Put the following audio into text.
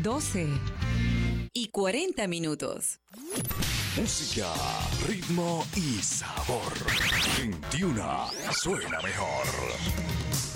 12:40. Música, ritmo y sabor. En Tiuna suena mejor.